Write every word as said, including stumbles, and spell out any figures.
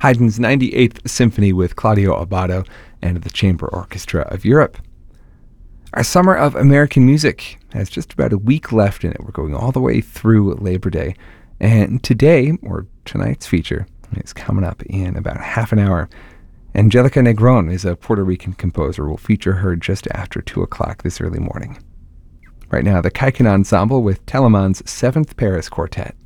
Haydn's ninety-eighth Symphony with Claudio Abbado and the Chamber Orchestra of Europe. Our Summer of American Music has just about a week left in it. We're going all the way through Labor Day. And today, or tonight's feature, is coming up in about half an hour. Angelica Negron is a Puerto Rican composer. We'll feature her just after two o'clock this early morning. Right now, the Kaikan Ensemble with Telemann's Seventh Paris Quartet.